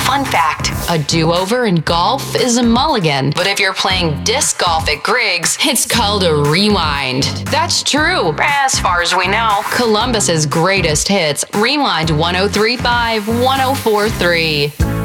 Fun fact: a do-over in golf is a mulligan, but if you're playing disc golf at Griggs, it's called a rewind. That's true, as far as we know. Columbus's greatest hits. Rewind 103.5, 104.3.